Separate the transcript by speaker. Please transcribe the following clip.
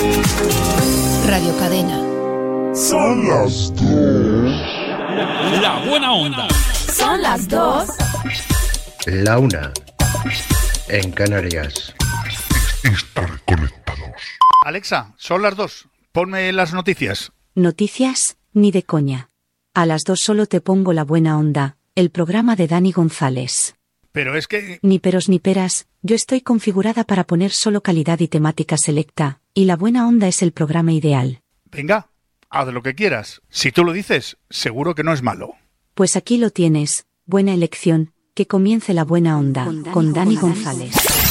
Speaker 1: Radio Cadena.
Speaker 2: Son las 2.
Speaker 3: La buena onda.
Speaker 1: Son las 2.
Speaker 4: La 1. En Canarias.
Speaker 2: Estar conectados.
Speaker 5: Alexa, son las 2. Ponme las noticias.
Speaker 6: Noticias, ni de coña. A las 2 solo te pongo La Buena Onda, el programa de Dani González.
Speaker 5: Pero es que...
Speaker 6: Ni peros ni peras, yo estoy configurada para poner solo calidad y temática selecta, y La Buena Onda es el programa ideal.
Speaker 5: Venga, haz lo que quieras. Si tú lo dices, seguro que no es malo.
Speaker 6: Pues aquí lo tienes, buena elección, que comience La Buena Onda, con Dani González.